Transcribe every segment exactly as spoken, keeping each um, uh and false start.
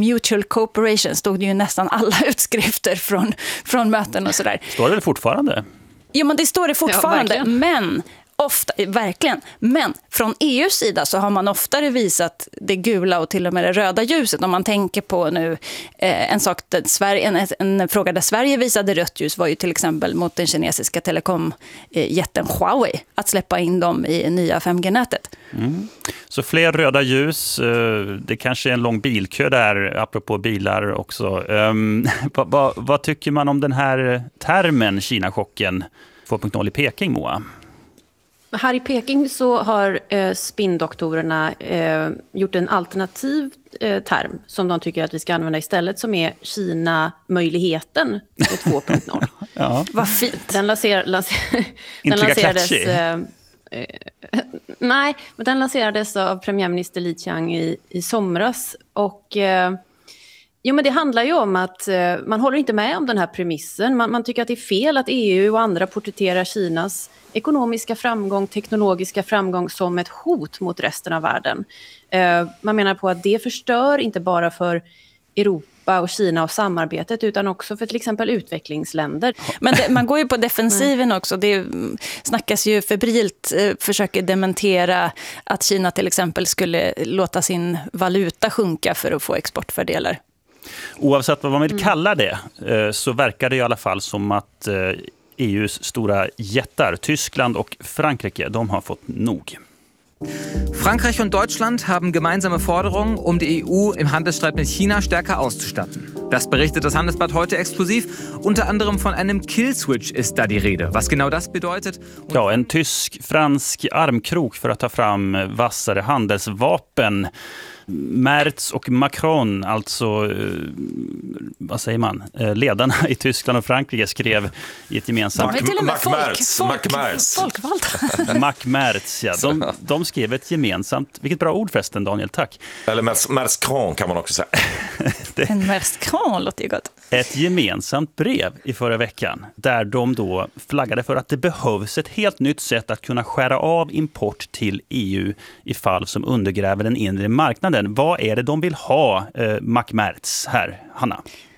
mutual cooperation stod det ju nästan alla utskrifter från, från möten och sådär. Står det fortfarande? Jo, men det står det fortfarande, ja, men ofta, verkligen, men från E U:s sida så har man oftare visat det gula och till och med det röda ljuset. Om man tänker på nu eh, en, sak där Sverige, en, en fråga där Sverige visade rött ljus var ju till exempel mot den kinesiska telekomjätten Huawei, att släppa in dem i nya fem G-nätet. Mm. Så fler röda ljus, det kanske är en lång bilkö där, apropå bilar också. Um, vad, vad, vad tycker man om den här termen Kina-chocken två punkt noll i Peking, Moa? Här i Peking så har eh, spindoktorerna eh, gjort en alternativ eh, term som de tycker att vi ska använda istället, som är Kina-möjligheten två punkt noll. Ja. Vad fint. Den, lanser, lanser, den lanserades... Eh, eh, nej, men den lanserades av premiärminister Li Qiang i, i somras. Och... Eh, Jo, men det handlar ju om att eh, man håller inte med om den här premissen. Man, man tycker att det är fel att E U och andra porträtterar Kinas ekonomiska framgång, teknologiska framgång som ett hot mot resten av världen. Eh, man menar på att det förstör inte bara för Europa och Kina och samarbetet, utan också för till exempel utvecklingsländer. Men det, man går ju på defensiven också. Det snackas ju febrilt, eh, försöker dementera att Kina till exempel skulle låta sin valuta sjunka för att få exportfördelar. Oavsett vad man vill kalla det så verkar det i alla fall som att E U:s stora jättar, Tyskland och Frankrike, de har fått nog. Frankreich und Deutschland haben gemeinsame Forderungen, um die E U im Handelsstreit mit China stärker auszustatten. Das berichtet das Handelsblatt heute exklusiv. Unter anderem von einem Killswitch ist da die Rede. Was genau das bedeutet? Ja, en tysk-fransk armkrok för att ta fram vassare handelsvapen. Merz och Macron, alltså vad säger man, ledarna i Tyskland och Frankrike skrev i ett gemensamt... Mac-Merz. Folkvalda. Mac-Merz, ja. De, de skrev ett gemensamt... Vilket bra ord förresten, Daniel, tack. Eller Merz-Kron kan man också säga. det... En Merz-Kron låter ju gott. Ett gemensamt brev i förra veckan där de då flaggade för att det behövs ett helt nytt sätt att kunna skära av import till E U i fall som undergräver den inre marknaden. Vad är det de vill ha, eh, Mac-Merz här, Hanna?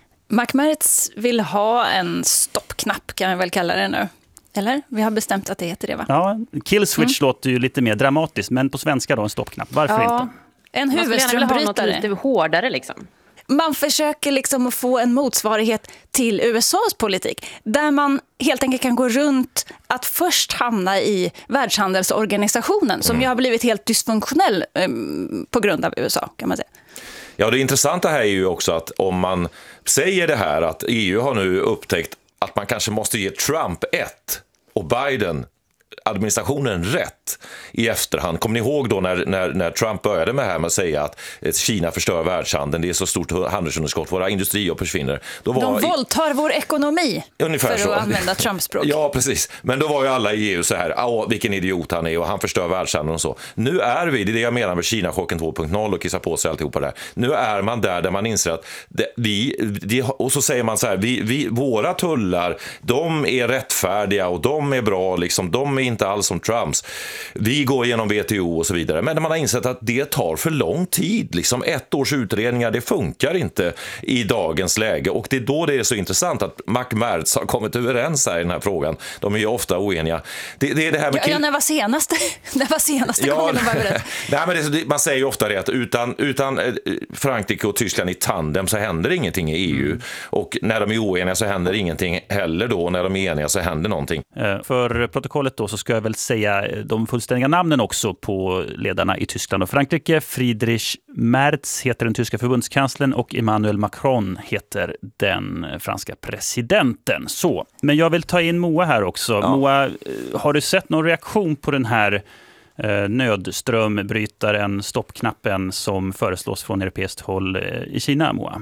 Mac-Merz vill ha en stoppknapp, kan vi väl kalla det nu. Eller? Vi har bestämt att det heter det, va? Ja, killswitch mm. låter ju lite mer dramatiskt, men på svenska då en stoppknapp. Varför ja, inte? En huvudströmbrytare. Man skulle lite hårdare liksom. Man försöker liksom att få en motsvarighet till U S A:s politik, där man helt enkelt kan gå runt att först hamna i Världshandelsorganisationen, som mm. ju har blivit helt dysfunktionell um, på grund av U S A, kan man säga. Ja, det intressanta här är ju också att om man säger det här att E U har nu upptäckt att man kanske måste ge Trump ett och Biden administrationen rätt i efterhand. Kommer ni ihåg då när, när, när Trump började med det här med att säga att Kina förstör världshandeln, det är så stort handelsunderskott, våra industrier försvinner. Då var De våldtar vår ekonomi, ungefär för så. att använda Trumps språk. Ja, precis. Men då var ju alla i E U så här, ja, vilken idiot han är och han förstör världshandeln och så. Nu är vi, det är det jag menar med Kina-chocken två punkt noll och kissa på sig alltihopa där. Nu är man där där man inser att det, vi, det, och så säger man så här, vi, vi, våra tullar, de är rättfärdiga och de är bra, liksom, de är inte alls som Trumps. Vi går genom W T O och så vidare. Men man har insett att det tar för lång tid. Liksom ett års utredningar, det funkar inte i dagens läge. Och det är då det är så intressant att Mac-Merz har kommit överens här i den här frågan. De är ju ofta oeniga. Det, det är det här med ja, ja, när var senaste, när var senaste ja, gången de var överens? Nej, men det, man säger ju ofta det att utan, utan Frankrike och Tyskland i tandem så händer ingenting i E U. Mm. Och när de är oeniga så händer ingenting heller då. När de är eniga så händer någonting. För protokollet då så ska jag väl säga de fullständiga namnen också på ledarna i Tyskland och Frankrike. Friedrich Merz heter den tyska förbundskanslern och Emmanuel Macron heter den franska presidenten. Så, men jag vill ta in Moa här också. Ja. Moa, har du sett någon reaktion på den här eh, nödströmbrytaren, stoppknappen som föreslås från europeiskt håll eh, i Kina, Moa?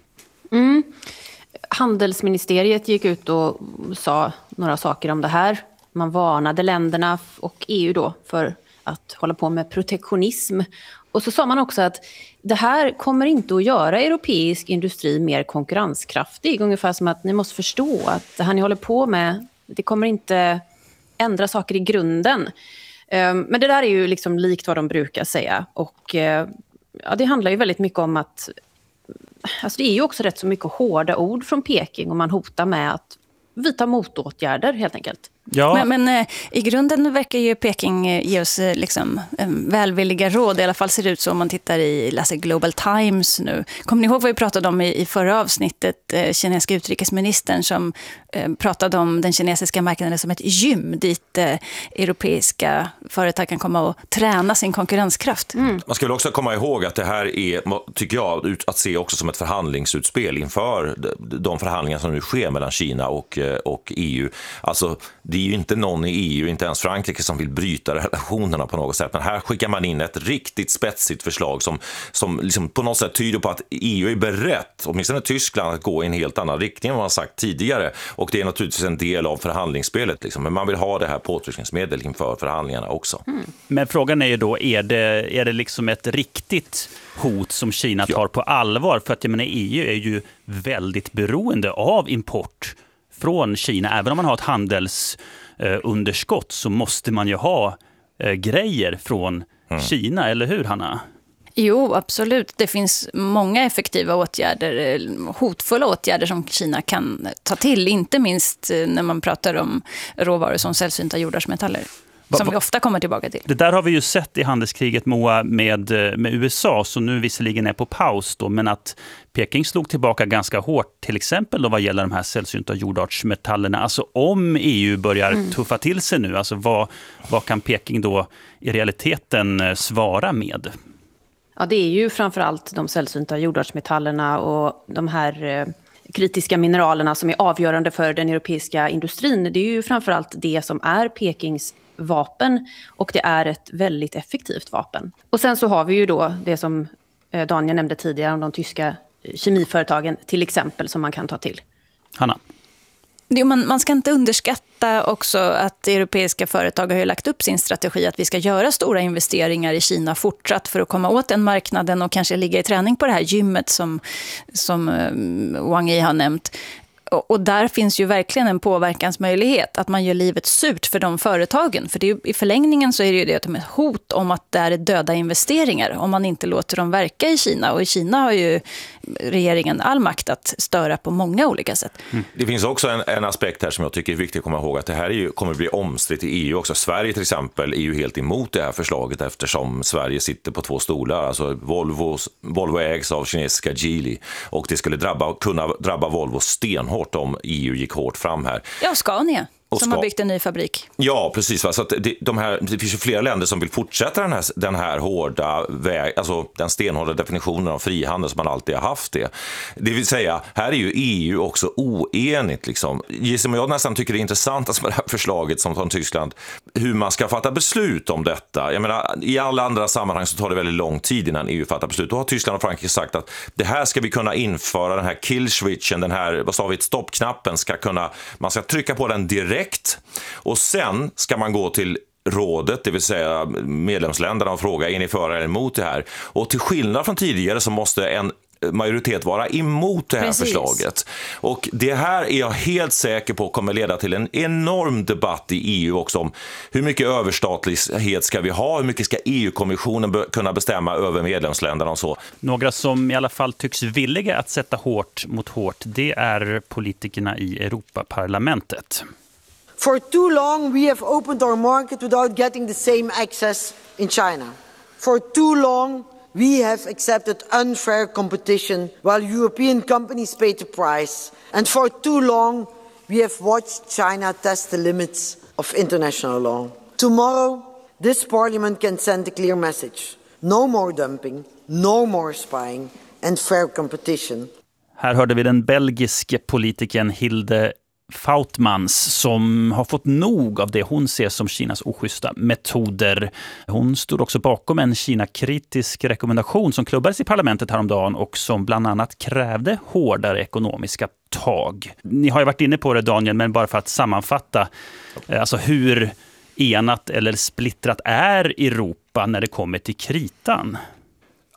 Mm. Handelsministeriet gick ut och sa några saker om det här. Man varnade länderna och E U då för att hålla på med protektionism. Och så sa man också att det här kommer inte att göra europeisk industri mer konkurrenskraftig. Ungefär som att ni måste förstå att det här ni håller på med, det kommer inte ändra saker i grunden. Men det där är ju liksom likt vad de brukar säga. Och ja, det handlar ju väldigt mycket om att alltså det är ju också rätt så mycket hårda ord från Peking och man hotar med att vidta motåtgärder helt enkelt. Ja. Men, men eh, i grunden verkar ju Peking eh, ge oss eh, liksom, eh, välvilliga råd. I alla fall ser det ut så om man tittar i läser Global Times nu. Kommer ni ihåg vad vi pratade om i, i förra avsnittet? Eh, kinesiska utrikesministern som eh, pratade om den kinesiska marknaden som ett gym dit eh, europeiska företag kan komma och träna sin konkurrenskraft. Mm. Man ska väl också komma ihåg att det här är, tycker jag, ut att se också som ett förhandlingsutspel inför de förhandlingar som nu sker mellan Kina och, och E U. Alltså det är ju inte någon i E U, inte ens Frankrike, som vill bryta relationerna på något sätt. Men här skickar man in ett riktigt spetsigt förslag som, som liksom på något sätt tyder på att E U är berett, åtminstone Tyskland, att gå i en helt annan riktning än vad man sagt tidigare. Och det är naturligtvis en del av förhandlingsspelet. Liksom. Men man vill ha det här påtryckningsmedel inför förhandlingarna också. Mm. Men frågan är ju då, är det, är det liksom ett riktigt hot som Kina tar på allvar? För att jag menar, E U är ju väldigt beroende av import från Kina. Även om man har ett handelsunderskott så måste man ju ha eh, grejer från mm. Kina, eller hur Hanna? Jo, absolut. Det finns många effektiva åtgärder, hotfulla åtgärder som Kina kan ta till. Inte minst när man pratar om råvaror som sällsynta jordartsmetaller. Som vi ofta kommer tillbaka till. Det där har vi ju sett i handelskriget, Moa, med, med U S A, som nu visserligen är på paus då, men att Peking slog tillbaka ganska hårt, till exempel då vad gäller de här sällsynta jordartsmetallerna. Alltså om E U börjar mm. tuffa till sig nu, alltså vad, vad kan Peking då i realiteten svara med? Ja, det är ju framförallt de sällsynta jordartsmetallerna och de här eh, kritiska mineralerna som är avgörande för den europeiska industrin. Det är ju framförallt det som är Pekings vapen, och det är ett väldigt effektivt vapen. Och sen så har vi ju då det som Daniel nämnde tidigare om de tyska kemiföretagen till exempel, som man kan ta till. Hanna? Man, man ska inte underskatta också att europeiska företag har ju lagt upp sin strategi att vi ska göra stora investeringar i Kina fortsatt för att komma åt den marknaden och kanske ligga i träning på det här gymmet som, som Wang Yi har nämnt. Och där finns ju verkligen en påverkansmöjlighet, att man gör livet surt för de företagen. För det är ju, i förlängningen så är det ju det att de är hot om att det är döda investeringar om man inte låter dem verka i Kina. Och i Kina har ju regeringen all makt att störa på många olika sätt. Mm. Det finns också en, en aspekt här som jag tycker är viktigt att komma ihåg, att det här är ju, kommer att bli omstritt i E U också. Sverige till exempel är ju helt emot det här förslaget eftersom Sverige sitter på två stolar. Alltså Volvo, Volvo ägs av kinesiska Geely, och det skulle drabba, kunna drabba Volvo stenhårt om E U gick hårt fram här. Ja, Scania. Som ska... har byggt en ny fabrik. Ja, precis. Va? Så att det, de här, det finns ju flera länder som vill fortsätta den här, den här hårda väg, alltså den stenhårda definitionen av frihandel som man alltid har haft det. Det vill säga, här är ju E U också oenigt. Liksom. Som jag nästan tycker är intressant alltså med det här förslaget som från Tyskland, hur man ska fatta beslut om detta. Jag menar, i alla andra sammanhang så tar det väldigt lång tid innan E U fattar beslut. Då har Tyskland och Frankrike sagt att det här ska vi kunna införa, den här kill switchen, den här, vad sa vi, stoppknappen ska kunna, man ska trycka på den direkt. Och sen ska man gå till rådet, det vill säga medlemsländerna, och fråga, är ni för eller emot det här? Och till skillnad från tidigare så måste en majoritet vara emot det här Precis. förslaget. Och det här är jag helt säker på kommer leda till en enorm debatt i E U också om hur mycket överstatlighet ska vi ha, hur mycket ska E U-kommissionen be- kunna bestämma över medlemsländerna och så. Några som i alla fall tycks villiga att sätta hårt mot hårt, det är politikerna i Europaparlamentet. For too long we have opened our market without getting the same access in China. For too long we have accepted unfair competition while European companies pay the price. And for too long we have watched China test the limits of international law. Tomorrow this parliament can send a clear message. No more dumping, no more spying and fair competition. Här hörde vi den belgiske politikern Hilde Vautmans som har fått nog av det hon ser som Kinas oschyssta metoder. Hon stod också bakom en Kina-kritisk rekommendation som klubbades i parlamentet häromdagen och som bland annat krävde hårdare ekonomiska tag. Ni har ju varit inne på det, Daniel, men bara för att sammanfatta, alltså hur enat eller splittrat är Europa när det kommer till kritan? Alltså,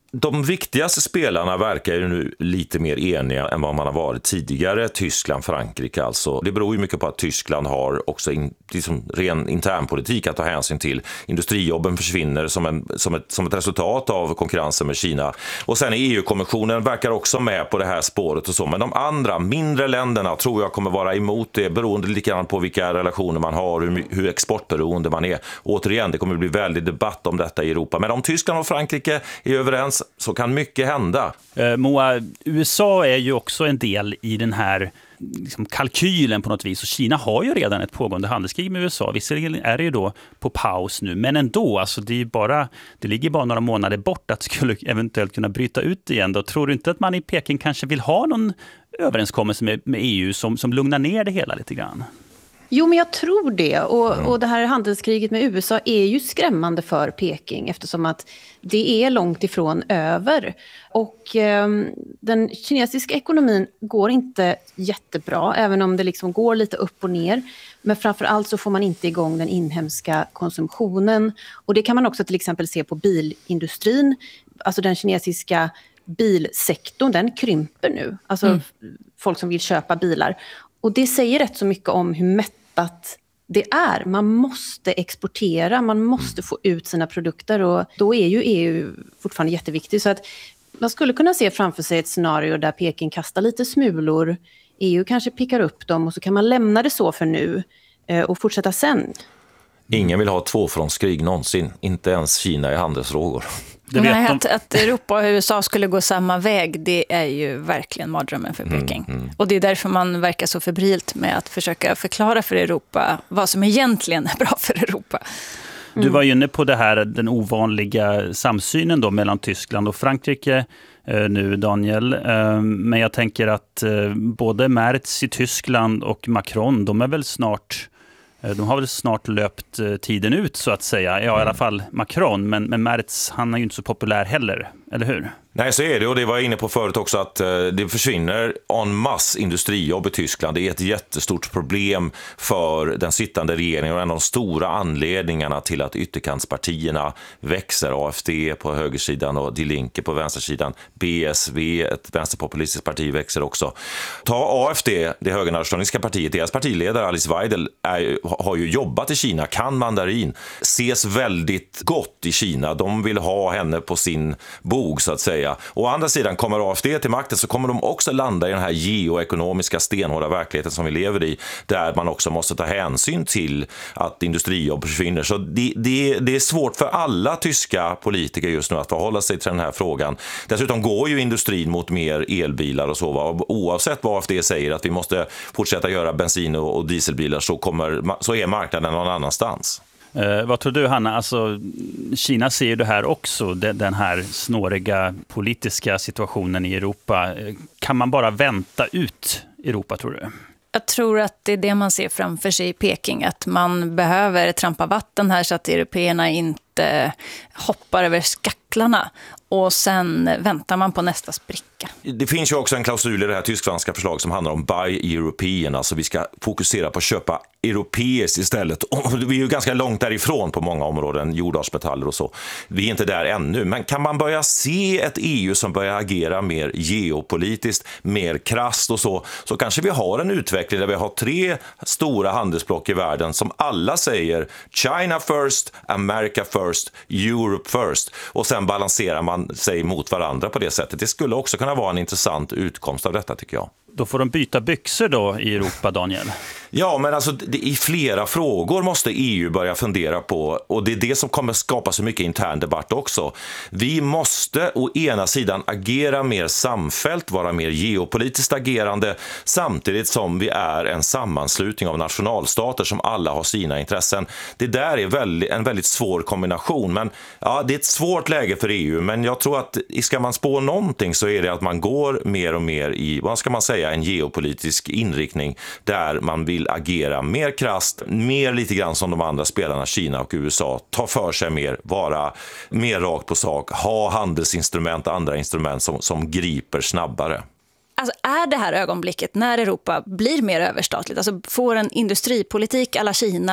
De viktigaste spelarna verkar ju nu lite mer eniga än vad man har varit tidigare. Tyskland, Frankrike alltså. Det beror ju mycket på att Tyskland har också in, liksom ren internpolitik att ta hänsyn till. Industrijobben försvinner som, en, som, ett, som ett resultat av konkurrensen med Kina. Och sen E U-kommissionen verkar också med på det här spåret och så. Men de andra, mindre länderna tror jag kommer vara emot det, beroende lite grann på vilka relationer man har, hur, hur exportberoende man är. Återigen, det kommer bli väldigt debatt om detta i Europa. Men om Tyskland och Frankrike är överens så kan mycket hända. Eh, Moa, U S A är ju också en del i den här liksom, kalkylen på något vis. Och Kina har ju redan ett pågående handelskrig med U S A. Visserligen är det ju då på paus nu, men ändå, alltså, det, är bara, det ligger bara några månader bort att det skulle eventuellt kunna bryta ut igen. Då tror du inte att man i Peking kanske vill ha någon överenskommelse med, med E U som, som lugnar ner det hela lite grann? Jo, men jag tror det. Och, och det här handelskriget med U S A är ju skrämmande för Peking eftersom att det är långt ifrån över. Och eh, den kinesiska ekonomin går inte jättebra, även om det liksom går lite upp och ner. Men framförallt så får man inte igång den inhemska konsumtionen. Och det kan man också till exempel se på bilindustrin. Alltså den kinesiska bilsektorn, den krymper nu. Alltså mm. folk som vill köpa bilar. Och det säger rätt så mycket om hur mättat det är. Man måste exportera, man måste få ut sina produkter och då är ju E U fortfarande jätteviktigt. Så att man skulle kunna se framför sig ett scenario där Peking kastar lite smulor, E U kanske pickar upp dem och så kan man lämna det så för nu och fortsätta sen. Ingen vill ha tvåfrontskrig någonsin, inte ens Kina i handelsfrågor. Nej, att, att Europa och U S A skulle gå samma väg, det är ju verkligen mardrömmen för Peking. Mm, mm. Och det är därför man verkar så febrilt med att försöka förklara för Europa vad som egentligen är bra för Europa. Mm. Du var inne på det här, den ovanliga samsynen då mellan Tyskland och Frankrike eh, nu, Daniel. Eh, men jag tänker att eh, både Merz i Tyskland och Macron, de är väl snart... De har väl snart löpt tiden ut så att säga. Ja, i alla fall Macron. Men, men Merz, han är ju inte så populär heller, eller hur? Nej, så är det, och det var jag inne på förut också, att det försvinner en massa industrijobb i Tyskland. Det är ett jättestort problem för den sittande regeringen och en av de stora anledningarna till att ytterkantspartierna växer. A F D på högersidan och Die Linke på vänstersidan. B S V, ett vänsterpopulistiskt parti, växer också. Ta A F D, det högernationalistiska partiet, deras partiledare Alice Weidel är, har ju jobbat i Kina, kan mandarin, ses väldigt gott i Kina. De vill ha henne på sin bog så att säga. Å andra sidan, kommer A F D till makten så kommer de också landa i den här geoekonomiska stenhårda verkligheten som vi lever i, där man också måste ta hänsyn till att industrijobb försvinner. Så det, det, det är svårt för alla tyska politiker just nu att förhålla sig till den här frågan. Dessutom går ju industrin mot mer elbilar och så. Va? Oavsett vad A F D säger att vi måste fortsätta göra bensin- och dieselbilar så, kommer, så är marknaden någon annanstans. Eh, vad tror du, Hanna? Alltså, Kina ser ju det här också, den här snåriga politiska situationen i Europa. Kan man bara vänta ut Europa, tror du? Jag tror att det är det man ser framför sig i Peking, att man behöver trampa vatten här så att européerna inte hoppar över skacklarna. Och sen väntar man på nästa spricka. Det finns ju också en klausul i det här tysk-franska förslaget som handlar om buy European. Alltså vi ska fokusera på att köpa europeiskt istället. Och vi är ju ganska långt därifrån på många områden, jordartsmetaller och så. Vi är inte där ännu. Men kan man börja se ett E U som börjar agera mer geopolitiskt, mer krasst och så, så kanske vi har en utveckling där vi har tre stora handelsblock i världen som alla säger China first, America first, Europe first. Och sen balanserar man sig mot varandra på det sättet. Det skulle också kunna vara en intressant utkomst av detta, tycker jag. Då får de byta byxor då i Europa, Daniel? Ja, men alltså i flera frågor måste E U börja fundera på, och det är det som kommer skapa så mycket intern debatt också. Vi måste å ena sidan agera mer samfällt, vara mer geopolitiskt agerande, samtidigt som vi är en sammanslutning av nationalstater som alla har sina intressen. Det där är väldigt, en väldigt svår kombination, men ja, det är ett svårt läge för E U, men jag tror att ska man spå någonting så är det att man går mer och mer i, vad ska man säga, en geopolitisk inriktning där man vill agera mer krasst, mer lite grann som de andra spelarna, Kina och U S A, ta för sig mer, vara mer rakt på sak, ha handelsinstrument och andra instrument som, som griper snabbare. Alltså är det här ögonblicket när Europa blir mer överstatligt, alltså får en industripolitik alla Kina och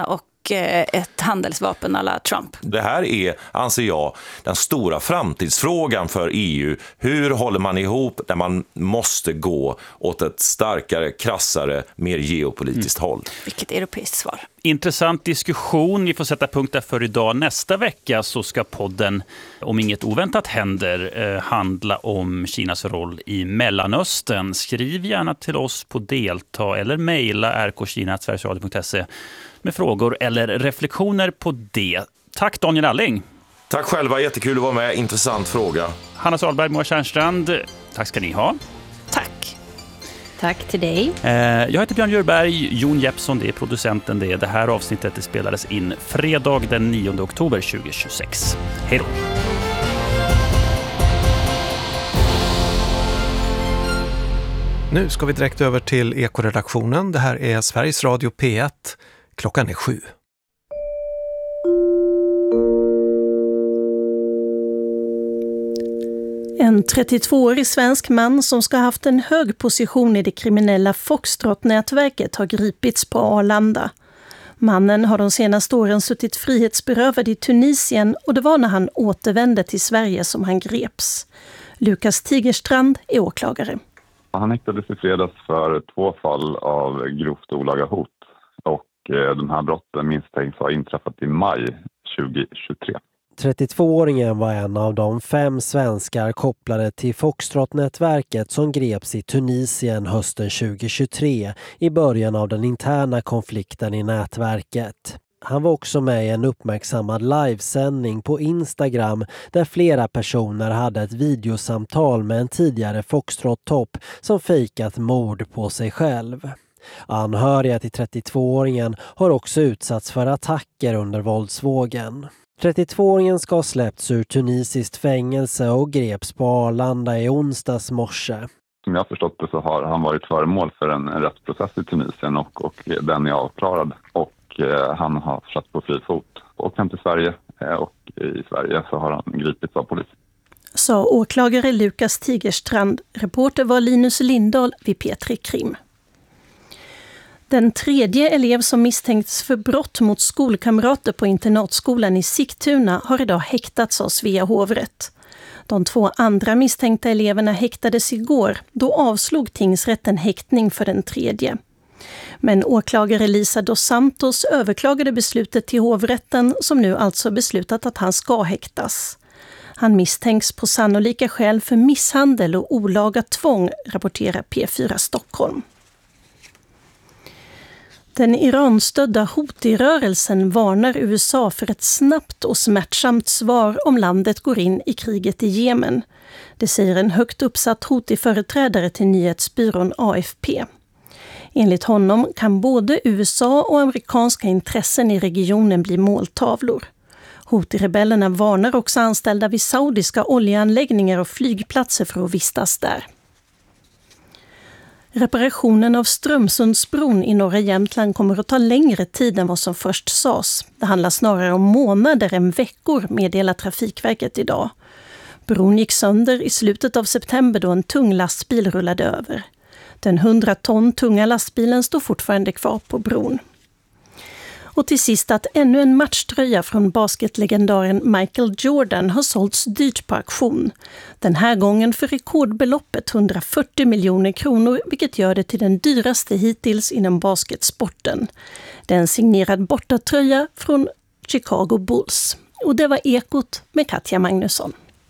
och eh, ett handelsvapen alla Trump. Det här är, anser jag, den stora framtidsfrågan för E U. Hur håller man ihop när man måste gå åt ett starkare, krassare, mer geopolitiskt mm. håll? Vilket europeiskt svar. Intressant diskussion. Vi får sätta punkt där för idag. Nästa vecka så ska podden, om inget oväntat händer, eh, handla om Kinas roll i Mellanöstern. Skriv gärna till oss på delta eller mejla r k kina snabel-a sveriges radio punkt se med frågor eller reflektioner på det. Tack Daniel Alling. Tack själva, jättekul att vara med. Intressant fråga. Hanna Salberg, Moa Tjärnstrand, tack ska ni ha. Tack. Tack till dig. Jag heter Björn Djurberg, Jon Jeppsson, det är producenten. Det, det här avsnittet det spelades in fredag den nionde oktober tjugohundratjugosex. Hej då! Nu ska vi direkt över till Ekoredaktionen. Det här är Sveriges Radio P ett. Klockan är sju. En trettiotvåårig svensk man som ska ha haft en hög position i det kriminella Foxtrot-nätverket har gripits på Arlanda. Mannen har de senaste åren suttit frihetsberövad i Tunisien och det var när han återvände till Sverige som han greps. Lukas Tigerstrand är åklagare. Han häktades i fredags för två fall av grovt olaga hot och de här brotten misstänks ha inträffat i maj tjugohundratjugotre. trettiotvååringen var en av de fem svenskar kopplade till Foxtrot-nätverket som greps i Tunisien hösten tjugohundratjugotre i början av den interna konflikten i nätverket. Han var också med i en uppmärksammad livesändning på Instagram där flera personer hade ett videosamtal med en tidigare Foxtrot-topp som fejkat mord på sig själv. Anhöriga till trettiotvååringen har också utsatts för attacker under våldsvågen. trettiotvååringen ska ha släppts ur tunisiskt fängelse och greps på Arlanda i onsdags morse. Som jag har förstått det så har han varit föremål för en rättsprocess i Tunisien och, och den är avklarad. Och eh, han har satt på fri fot och hem till Sverige eh, och i Sverige så har han gripits av polis. Sa åklagare Lukas Tigerstrand. Reporter var Linus Lindahl vid P tre Krim. Den tredje elev som misstänkts för brott mot skolkamrater på internatskolan i Sigtuna har idag häktats av Svea hovrätt. De två andra misstänkta eleverna häktades igår, då avslog tingsrätten häktning för den tredje. Men åklagare Lisa dos Santos överklagade beslutet till hovrätten som nu alltså beslutat att han ska häktas. Han misstänks på sannolika skäl för misshandel och olaga tvång, rapporterar P fyra Stockholm. Den Iran-stödda Houthi-rörelsen varnar U S A för ett snabbt och smärtsamt svar om landet går in i kriget i Jemen. Det säger en högt uppsatt Houthi-företrädare till nyhetsbyrån A F P. Enligt honom kan både U S A och amerikanska intressen i regionen bli måltavlor. Houthi-rebellerna varnar också anställda vid saudiska oljeanläggningar och flygplatser för att vistas där. Reparationen av Strömsundsbron i norra Jämtland kommer att ta längre tid än vad som först sades. Det handlar snarare om månader än veckor, meddelar Trafikverket idag. Bron gick sönder i slutet av september då en tung lastbil rullade över. Den hundra ton tunga lastbilen står fortfarande kvar på bron. Och till sist att ännu en matchtröja från basketlegendaren Michael Jordan har sålts dyrt på auktion. Den här gången för rekordbeloppet hundrafyrtio miljoner kronor, vilket gör det till den dyraste hittills inom basketsporten. Det är en signerad bortatröja från Chicago Bulls. Och det var Ekot med Katja Magnusson.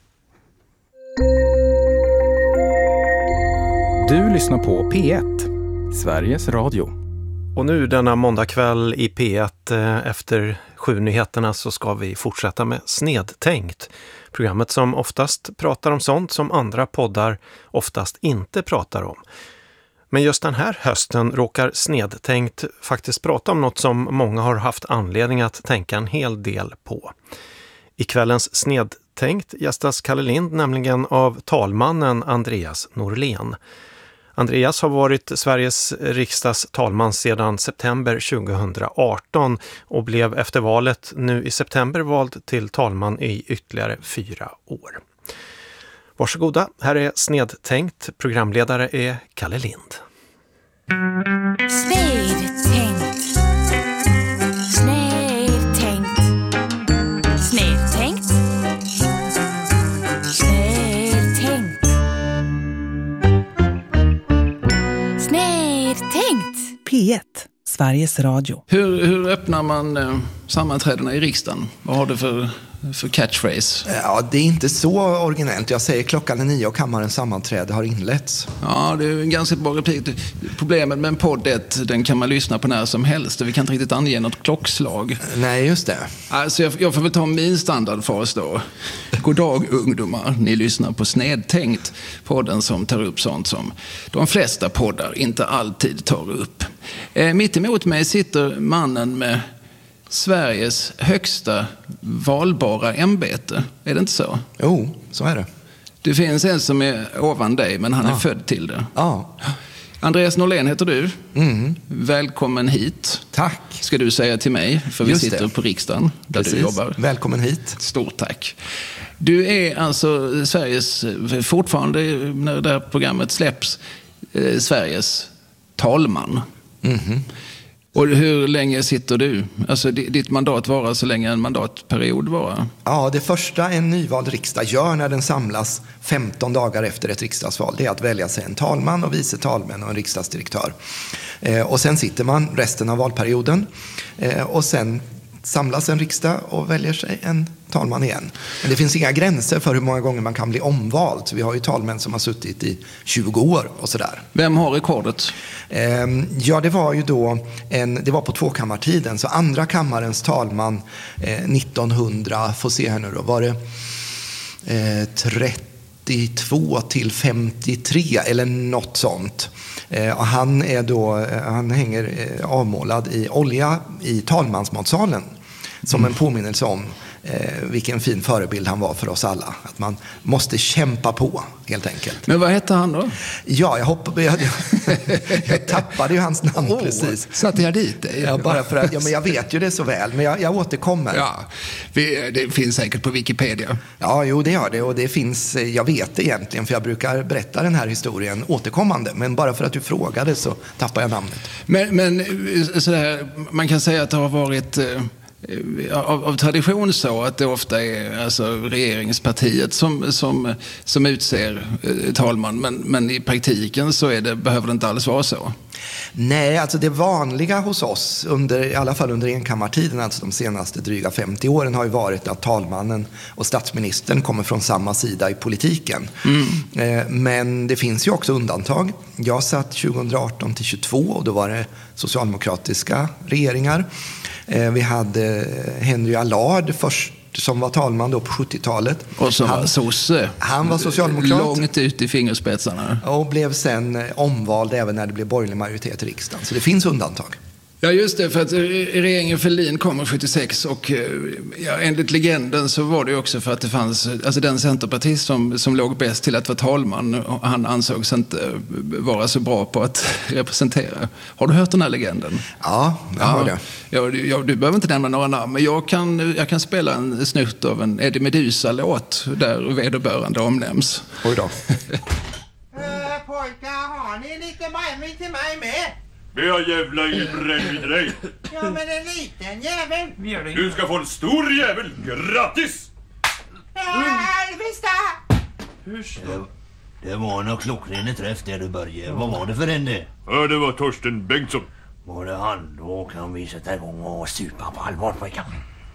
Du lyssnar på P ett, Sveriges Radio. Och nu denna måndagkväll i P ett efter sju nyheterna så ska vi fortsätta med Snedtänkt. Programmet som oftast pratar om sånt som andra poddar oftast inte pratar om. Men just den här hösten råkar Snedtänkt faktiskt prata om något som många har haft anledning att tänka en hel del på. I kvällens Snedtänkt gästas Kalle Lind nämligen av talmannen Andreas Norlén. Andreas har varit Sveriges riksdags talman sedan september tjugohundraarton och blev efter valet nu i september vald till talman i ytterligare fyra år. Varsågoda, här är Snedtänkt. Programledare är Kalle Lind. Snedtänkt. Snedtänkt. Snedtänkt. P ett, Sveriges Radio. Hur, hur öppnar man eh, sammanträdena i riksdagen? Vad har du för, för catchphrase? Ja, det är inte så originellt. Jag säger klockan är nio och kammarens sammanträde har inletts. Ja, det är en ganska bra replik. Problemet med en podd är att den kan man lyssna på när som helst. Vi kan inte riktigt ange något klockslag. Nej, just det. Alltså, jag, jag får väl ta min standardfas då. God dag ungdomar, ni lyssnar på Snedtänkt, podden som tar upp sånt som de flesta poddar inte alltid tar upp. Eh, mitt emot mig sitter mannen med Sveriges högsta valbara ämbete. Är det inte så? Jo, så är det. Det finns en som är ovan dig, men han ja. är född till det. Ja. Andreas Norlén heter du. Mm. Välkommen hit. Tack. Ska du säga till mig, för Just vi sitter det. på riksdagen där Precis. du jobbar. Välkommen hit. Stort tack. Du är alltså Sveriges, fortfarande när det här programmet släpps, eh, Sveriges talman. Mm. Och hur länge sitter du? Alltså ditt mandat varar så länge en mandatperiod varar? Ja, det första en nyvald riksdag gör när den samlas femton dagar efter ett riksdagsval, det är att välja sig en talman och vice talmän och en riksdagsdirektör. Eh, och sen sitter man resten av valperioden eh, och sen samlas en riksdag och väljer sig en talman igen. Men det finns inga gränser för hur många gånger man kan bli omvald. Så vi har ju talmän som har suttit i tjugo år och sådär. Vem har rekordet? Eh, ja, det var ju då en, det var på tvåkammartiden. Så andra kammarens talman eh, nittonhundra, får se här nu då, var det eh, trettiotvå till femtiotre eller något sånt. Eh, och han är då, han hänger eh, avmålad i olja i talmansmatsalen som mm. en påminnelse om eh, vilken fin förebild han var för oss alla. Att man måste kämpa på, helt enkelt. Men vad hette han då? Ja, jag hoppade, jag, jag tappade ju hans namn oh, precis. Satte jag dit det? Ja, bara för att, ja, men jag vet ju det så väl, men jag, jag återkommer. Ja, vi, det finns säkert på Wikipedia. Ja, jo, det gör det. Och det finns, jag vet det egentligen, för jag brukar berätta den här historien återkommande. Men bara för att du frågade så tappar jag namnet. Men, men sådär, man kan säga att det har varit... Av, av tradition så att det ofta är alltså regeringspartiet som, som, som utser eh, talman, men, men i praktiken så är det, behöver det inte alls vara så. Nej, alltså det vanliga hos oss, under, i alla fall under enkammartiden, alltså de senaste dryga femtio åren, har ju varit att talmannen och statsministern kommer från samma sida i politiken. Mm. Eh, men det finns ju också undantag. Jag satt tjugoarton till tjugotvå och då var det socialdemokratiska regeringar. Eh, vi hade Henry Allard först som var talman då på sjuttiotalet. Och som han, var sosse. Han var socialdemokrat. Långt ut i fingerspetsarna. Och blev sen omvald även när det blev borgerlig majoritet i riksdagen. Så det finns undantag. Ja, just det, för att regeringen Fälldin kommer sjuttiosex och ja, enligt legenden så var det också för att det fanns, alltså den centerpartist som, som låg bäst till att vara talman, han ansågs inte vara så bra på att representera. Har du hört den här legenden? Ja, jag har det. Ja, ja, du behöver inte nämna några namn, men jag kan, jag kan spela en snutt av en Eddie Meduza-låt där vederbörande omnämns. Oj då. äh, pojkar, har ni lite brännvin till mig med? Vi har jävla ingen brännvin till dig. Ja, men en liten jävel. Du ska få en stor jävel gratis. Helvista! Det, det var nog klockren träff där du började. Vad var det för en det? Ja, det var Torsten Bengtsson. Var det han? Då kan vi sätta igång och supa på allvar, pojkar.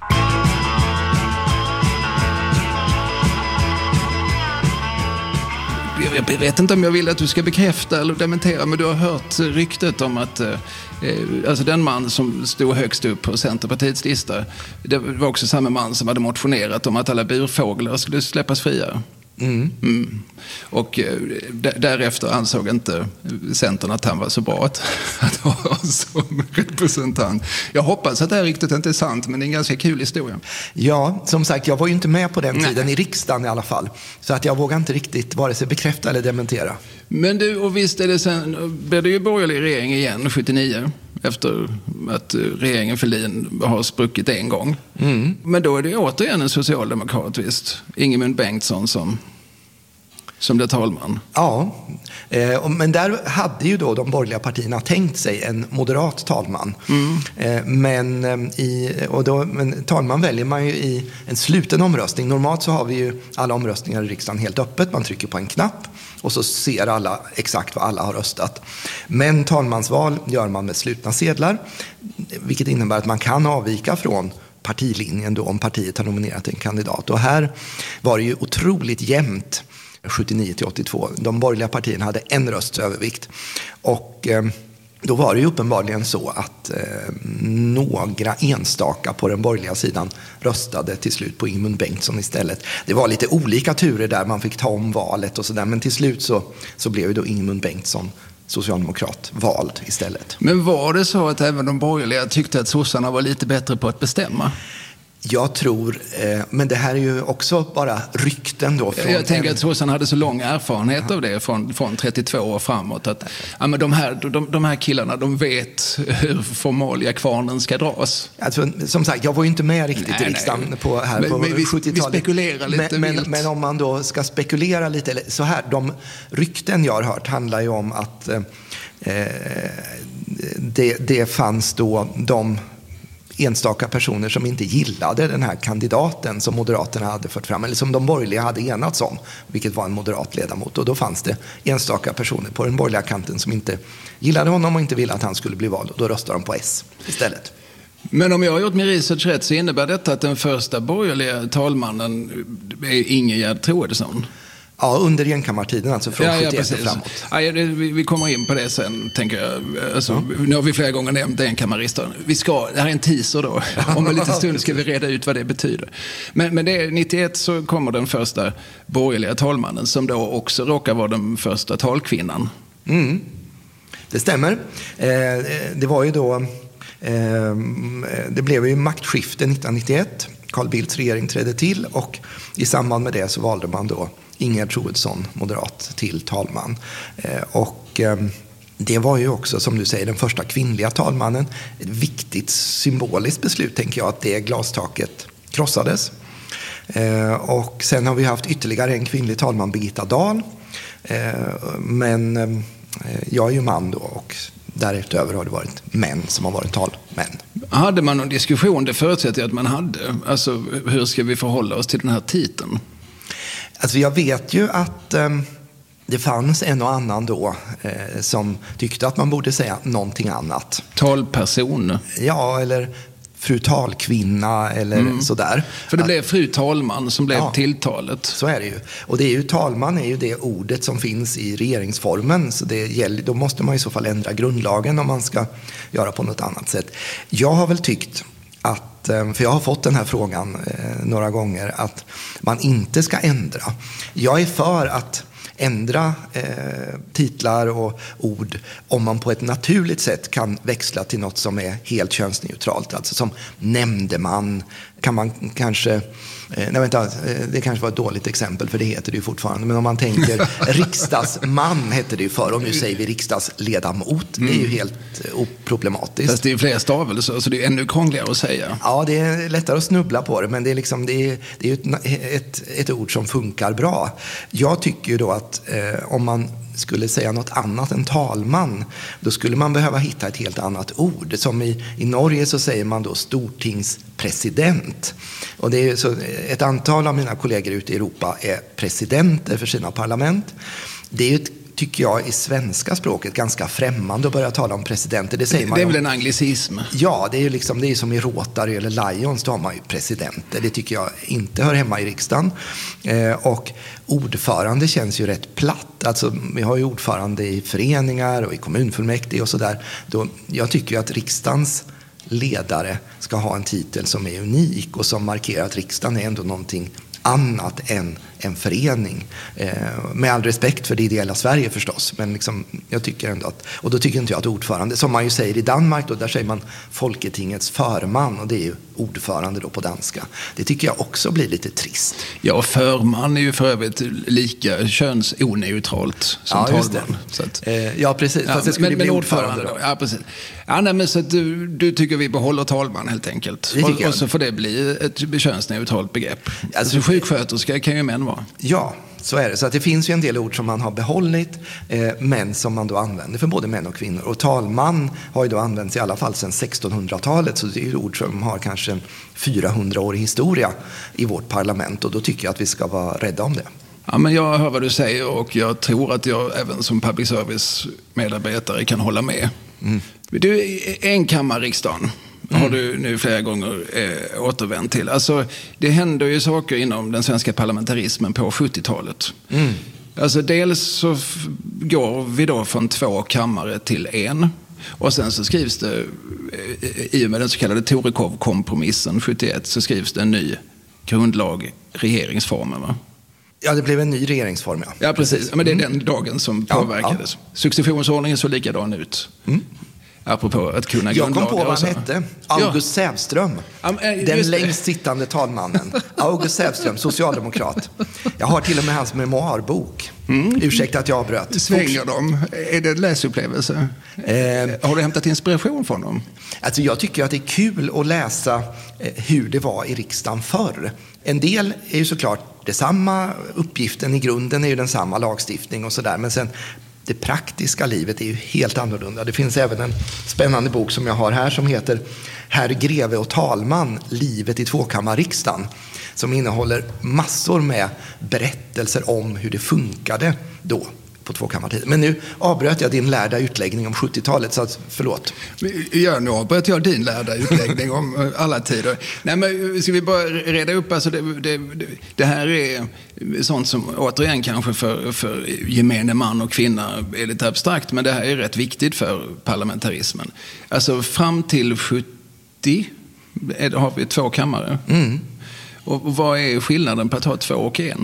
Jag vet inte om jag vill att du ska bekräfta eller dementera, men du har hört ryktet om att eh, alltså den man som stod högst upp på Centerpartiets lista, det var också samma man som hade motionerat om att alla burfåglar skulle släppas fria. Mm. Mm. Och eh, d- därefter ansåg inte Centern att han var så bra att, att ha som representant. Jag hoppas att det här riktigt inte är sant, men det är en ganska kul historia. Ja, som sagt, jag var ju inte med på den tiden. Nej. I riksdagen i alla fall. Så att jag vågar inte riktigt vare sig bekräfta eller dementera. Men du, och visst är det sen, blev det ju borgerlig regering igen sjuttionio, efter att regeringen Fälldin har spruckit en gång. Mm. Men då är det återigen en socialdemokrat, visst. Ingemund Bengtsson som... som blev talman. Ja, eh, men där hade ju då de borgerliga partierna tänkt sig en moderat talman. Mm. Eh, men, eh, i, och då, men talman väljer man ju i en sluten omröstning. Normalt så har vi ju alla omröstningar i riksdagen helt öppet. Man trycker på en knapp och så ser alla exakt vad alla har röstat. Men talmansval gör man med slutna sedlar, vilket innebär att man kan avvika från partilinjen då om partiet har nominerat en kandidat. Och här var det ju otroligt jämnt sjuttionio till åttiotvå. De borgerliga partierna hade en rösts övervikt. Och eh, då var det ju uppenbarligen så att eh, några enstaka på den borgerliga sidan röstade till slut på Ingemund Bengtsson istället. Det var lite olika turer där, man fick ta om valet och sådär. Men till slut så, så blev ju då Ingemund Bengtsson socialdemokrat vald istället. Men var det så att även de borgerliga tyckte att sossarna var lite bättre på att bestämma? Jag tror, eh, men det här är ju också bara rykten då. Från jag tänker en... att sossarna hade så lång erfarenhet ja. av det från, från trettiotvå år framåt. Att ja, men de, här, de, de här killarna, de vet hur formalia kvarnen ska dras. Alltså, som sagt, jag var ju inte med riktigt nej, i riksdagen nej. på, här men, på men vi, sjuttiotalet. Vi spekulerar lite men, men, men om man då ska spekulera lite, så här, de rykten jag har hört handlar ju om att eh, det, det fanns då de enstaka personer som inte gillade den här kandidaten som Moderaterna hade fört fram, eller som de borgerliga hade enats om, vilket var en moderat ledamot. Och då fanns det enstaka personer på den borgerliga kanten som inte gillade honom och inte ville att han skulle bli vald. Och då röstade de på S istället. Men om jag har gjort min research rätt så innebär detta att den första borgerliga talmannen är Ingegerd Troedsson. Ja, under enkammartiden, alltså från ja, ja, sjuttioett och framåt. Ja, det, vi, vi kommer in på det sen, tänker jag. Alltså, ja. Nu har vi flera gånger nämnt enkammarriksdagen. Vi ska, det här är en teaser då. Om en liten stund ska vi reda ut vad det betyder. Men, men det är, nittioett så kommer den första borgerliga talmannen som då också råkar vara den första talkvinnan. Mm. Det stämmer. Eh, det var ju då, eh, det blev ju maktskifte nittonhundranittioett. Carl Bildts regering trädde till och i samband med det så valde man då Ingegerd Troedsson, moderat, till talman. Eh, och eh, det var ju också, som du säger, den första kvinnliga talmannen. Ett viktigt symboliskt beslut, tänker jag, att det glastaket krossades. Eh, och sen har vi haft ytterligare en kvinnlig talman, Birgitta Dahl. Eh, men eh, jag är ju man då och därutöver har det varit män som har varit talmän. Hade man någon diskussion, det förutsätter jag att man hade. Alltså, hur ska vi förhålla oss till den här titeln? Alltså jag vet ju att eh, det fanns en och annan då eh, som tyckte att man borde säga någonting annat. Talperson? Ja, eller fru talkvinna eller mm. sådär. För det blev fru talman som blev ja, tilltalet. Så är det ju. Och det är ju, talman är ju det ordet som finns i regeringsformen. Så det gäller, då måste man i så fall ändra grundlagen om man ska göra på något annat sätt. Jag har väl tyckt att, för jag har fått den här frågan eh, några gånger, att man inte ska ändra. Jag är för att ändra eh, titlar och ord om man på ett naturligt sätt kan växla till något som är helt könsneutralt. Alltså som nämndeman kan man kanske, eh, nej vänta, det kanske var ett dåligt exempel för det heter det ju fortfarande, men om man tänker riksdagsman hette det ju förr och nu säger vi riksdagsledamot, mm. det är ju helt oproblematiskt. Fast det är ju fler stavelser så det är ännu krångligare att säga. Ja, det är lättare att snubbla på det, men det är, liksom, det är, det är ett, ett, ett ord som funkar bra. Jag tycker ju då att eh, om man skulle säga något annat än talman, då skulle man behöva hitta ett helt annat ord. Som i, i Norge så säger man då stortingspresident. Och det är så, ett antal av mina kollegor ute i Europa är presidenter för sina parlament. Det är ju ett, tycker jag, i svenska språket ganska främmande att börja tala om presidenter. Det, säger man det är om, väl en anglicism? Ja, det är ju liksom, det är som i Rotary eller Lions, då har man ju presidenter. Det tycker jag inte hör hemma i riksdagen. Eh, och ordförande känns ju rätt platt. Alltså, vi har ju ordförande i föreningar och i kommunfullmäktige och sådär. Jag tycker ju att riksdagens ledare ska ha en titel som är unik och som markerar att riksdagen är ändå någonting annat än en förening. Eh, med all respekt för det ideella Sverige förstås. Men liksom, jag tycker ändå att, och då tycker inte jag att ordförande, som man ju säger i Danmark då, där säger man Folketingets förman och det är ju ordförande då på danska. Det tycker jag också blir lite trist. Ja, förman är ju för övrigt lika könsoneutralt som ja, talman. Så att, eh, ja, precis. Ja, fast det skulle men, bli men ordförande, ordförande då. Ja, precis. Ja, nej, men så att du, du tycker vi behåller talman helt enkelt. Det och, och så får det bli ett könsneutralt begrepp. Alltså, alltså sjuksköterska kan ju män vara. Ja, så är det. Så att det finns ju en del ord som man har behållit, eh, men som man då använder för både män och kvinnor. Och talman har ju då använts i alla fall sedan sextonhundratalet, så det är ju ord som har kanske en fyrahundraårig historia i vårt parlament, och då tycker jag att vi ska vara rädda om det. Ja, men jag hör vad du säger, och jag tror att jag även som public service medarbetare kan hålla med. Mm. Du, enkammarriksdagen har du nu flera gånger eh, återvänt till. Alltså, det händer ju saker inom den svenska parlamentarismen på sjuttiotalet. Mm. Alltså, dels så f- går vi då från två kammare till en. Och sen så skrivs det, eh, i och med den så kallade Torekov-kompromissen sjuttioett, så skrivs det en ny grundlag, regeringsformen, va? Ja, det blev en ny regeringsform, ja. Ja, precis. Ja, men det är den dagen som påverkades. Ja, ja. Successionsordningen såg likadan ut. Mm. Apropå att kunna jag kom på vad han hette. August ja. Sävström. Um, äh, den längst sittande talmannen. August Sävström, socialdemokrat. Jag har till och med hans memoarbok. Mm. Ursäkta att jag avbröt. Svänger de? Är det en läsupplevelse? Eh, har du hämtat inspiration från dem? Alltså jag tycker att det är kul att läsa hur det var i riksdagen förr. En del är ju såklart detsamma. Uppgiften i grunden är ju densamma, lagstiftning och sådär. Men sen det praktiska livet är ju helt annorlunda. Det finns även en spännande bok som jag har här som heter Herr greve och talman, livet i tvåkammarriksdagen, som innehåller massor med berättelser om hur det funkade då på tvåkammartiden. Men nu avbröt jag din lärda utläggning om sjuttiotalet, så att, förlåt. Ja, nu avbröt jag din lärda utläggning om alla tider. Nej, men ska vi bara reda upp, alltså det, det, det här är sånt som återigen kanske för, för gemene man och kvinna är lite abstrakt, men det här är rätt viktigt för parlamentarismen. Alltså fram till sjuttio är, har vi två kammare. Mm. Och, och vad är skillnaden på att ha två och en?